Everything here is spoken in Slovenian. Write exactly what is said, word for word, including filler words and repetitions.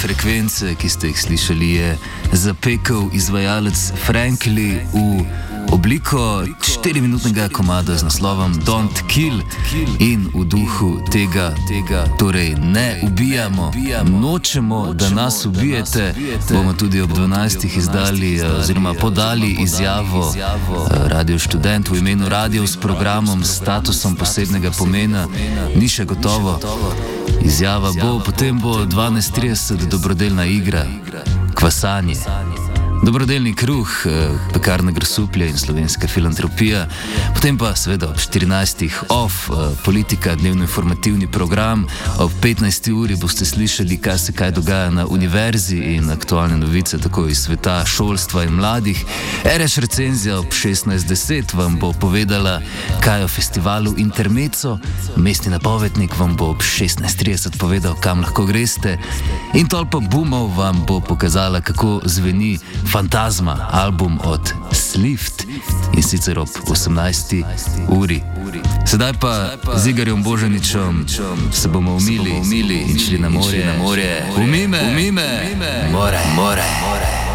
frekvence, ki ste jih slišali, je zapekel izvajalec Frankly v obliko štiriminutnega komada z naslovom Don't Kill in v duhu tega, tega torej ne ubijamo, nočemo, da nas ubijete, bomo tudi ob dvanajstih izdali oziroma podali izjavo Radio Študent v imenu radio s programom s statusom posebnega pomena. Ni še gotovo. Izjava bo, potem bo dvanajst trideset dobrodelna igra, kvasanje. Dobrodelni kruh, pekarna Grosuplje in Slovenska filantropija, potem pa seveda ob štirinajstih off, politika, dnevno-informativni program, ob petnajsti uri boste slišali, kaj se kaj dogaja na univerzi in aktualne novice tako iz sveta šolstva in mladih. R Š recenzija ob šestnajst deset vam bo povedala, kaj o festivalu Intermezzo, mestni napovednik vam bo ob šestnajst trideset povedal, kam lahko greste in Tolpa Bumov vam bo pokazala, kako zveni Fantazma, album od Slift in sicer ob osemnajsti uri. Sedaj pa z Igorjem Božaničem se bomo umili, umili in šli na morje. Umime, umime, more, more.